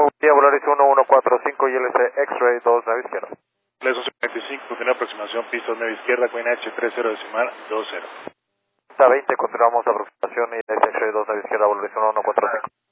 Vía Volaris 1145 y LC X-Ray 2 nave izquierda. Les 1125, continúa aproximación, pista 9 izquierda, Queen H30 20. Pista 20, continuamos aproximación y LC X-Ray 2 nave izquierda, Volaris 1145.